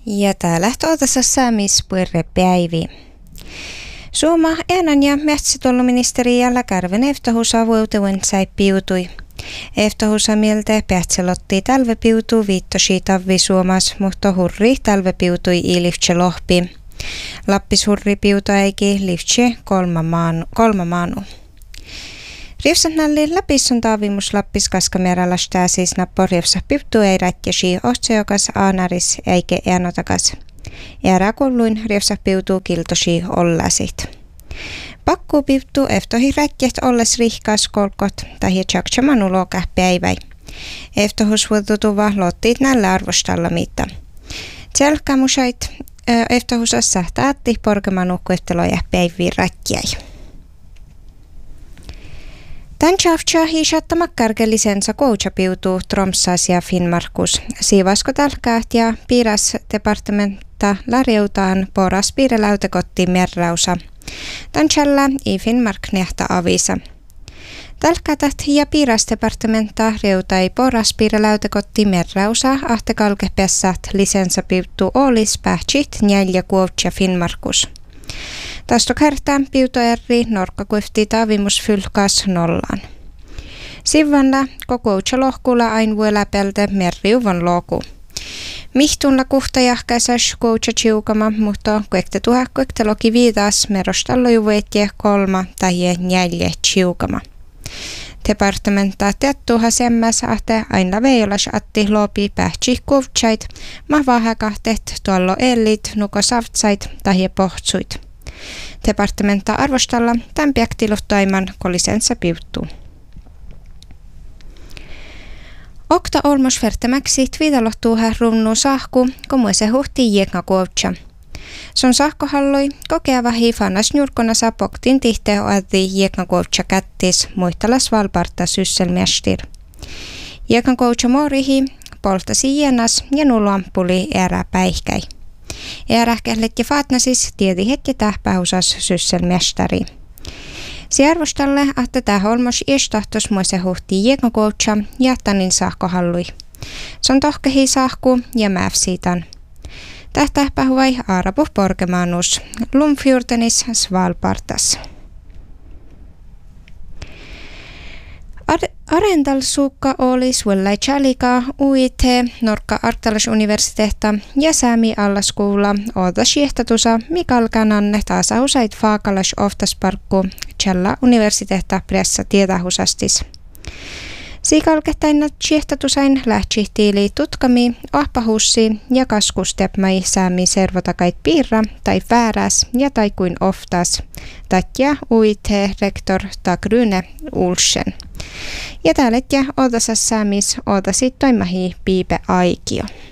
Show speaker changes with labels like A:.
A: Ja täällä tuotassa saamispuirrepäivi. Suoma äänen ja metsätolloministeri Jalla Kärven eftohusa vuotuun säippiutui. Eftohusa mieltä pähtselotti talvepiutuu viittosi tavvi Suomas, mutta hurri talvepiutui i liftse lohpi. Lappis hurri piutaiki liftse kolma maanu. Riefsatnalli Lapis on taavimus Lappis kaskamerällä siis nappo riefsa piuttu ei rätkäsi ohtseokas aanaris eikä äänotakas. Äärä kulluin riefsa piutuu kiltosi ollasit. Pakku piuttu eftohi rätkäht olles rihkas kolkot tai tjaktsamanu luokah päiväi. Eftohus vuotutuva lottiit näillä arvostalla mitta. Tselkkamusait eftohusassa taatti porkemanu kuefteloja päiviin rätkäi. Tän tjavtja hiisattama kärkelisensa kouchapiutuu Tromsas ja Finnmarkus. Siivasko talkaat ja piiras departementa larjeutaan poras piirelautekotti merrausa. Tän tjällä i Finnmark nehta avisa. Talkaatat ja piiras departementa reutai poras piirelautekotti merrausa ahtekalkepessat lisensa piuttuu olis pähtsit njälja kuovtja Finnmarkus. Tästä kertaan piutoerri norkkakuifti taavimus fylkas nollaan. Sivvanna kokoutsa lohkulla ain voi läpeltä merriuvan loku. Mihtunla kuhtajahkäsäs koutsa chiukama, mutta kuekte loki viitas merostallo juveetje 3 tai 4 chiukama. Departementa teattuha semmäs ahte aina veijolas atti lopi pähtsi kuvtsait, mahvahäkahtet tuollo ellit, nuko savtsait tai pohtsuit. Departementa arvostalla tämän piaktiluhtaiman kolisensa piuttuu. Okta olmos vertämäksi tviidalohtuuha runnu sahku, komuese huhti jiekka kuovtsa. Son sahkohalloi kokeava hiifannas njurkonasa poktin tihte oaddi jiekka kuovtsa kättis muittalas valparta sysselmästir. Jiekka kuovtsa morihi poltasi jienas ja nuluampuli erä päihkäi. Äärähkählet ja faatnasis tiedi hetki tähpähusas sysselmästari. Se arvostalle, että tämä holmos iestahtos muise huhti jiekokoutsa ja tanin sahkohallui. Se on tohkehi sahku ja mäfsiitan. Tähtähpähuvai aarapu porkemanus, lumfjurtenis svalpartas. Arendalsukka oli suellai chalika UIT Norkka Artalasuniversitehta ja Säämi allaskuulla oda siehtatusa mikalkananne taasahusait faakalas oftasparkku Challa universitehta pressa tietähusastis. Siikalkehtainna siehtatusain lähtsihtiili tutkami, ahpahussi ja kaskustepmai Säämi servotakait piirra tai vääräs ja tai kuin oftas, tatja UIT-rektor Tagrune Ulsen. Ja täällä odasas Säämis odasit toimahi piipe aikio.